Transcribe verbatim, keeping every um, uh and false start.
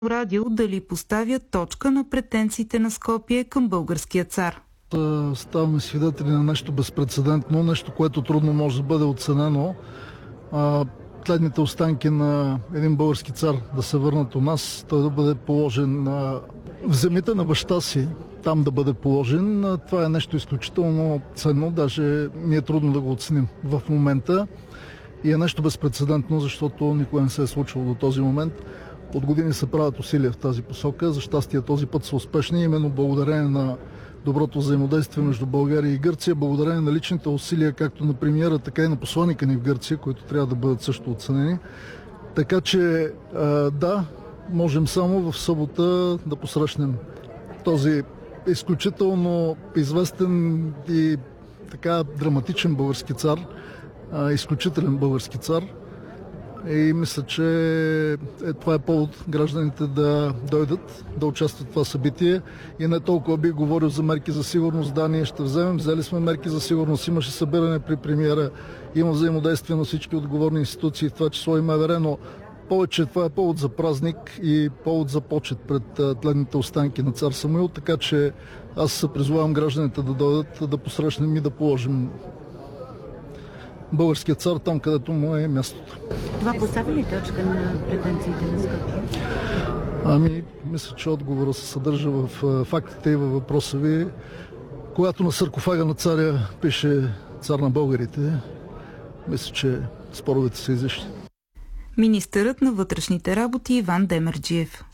радио дали поставя точка на претенциите на Скопие към българския цар. Ставаме свидетели на нещо безпрецедентно, нещо, което трудно може да бъде оценено. Следните останки на един български цар да се върнат у нас, той да бъде положен в земите на баща си, там да бъде положен. Това е нещо изключително ценно, даже ми е трудно да го оценим в момента. И е нещо безпрецедентно, защото никога не се е случило до този момент. От години се правят усилия в тази посока. За щастие този път са успешни, именно благодарение на доброто взаимодействие между България и Гърция, благодарение на личните усилия, както на премиера, така и на посланика ни в Гърция, които трябва да бъдат също оценени. Така че, да, можем само в събота да посрещнем този изключително известен и така драматичен български цар, изключителен български цар. И мисля, че е, това е повод гражданите да дойдат, да участват в това събитие. И не толкова бих говорил за мерки за сигурност. Да, ние ще вземем, взели сме мерки за сигурност, имаше събиране при премиера, има взаимодействие на всички отговорни институции, в това число и МВР, но повече това е повод за празник и повод за почет пред тленните останки на цар Самуил, така че аз се призовавам гражданите да дойдат, да посрещнем и да положим българският цар там, където му е мястото. Това поставя ли точка на претенциите на Скопие? Ами, мисля, че отговорът се съдържа в фактите и във въпроса ви. Когато на саркофага на царя пише цар на българите, мисля, че споровете са излишни. Министърът на вътрешните работи Иван Демерджиев.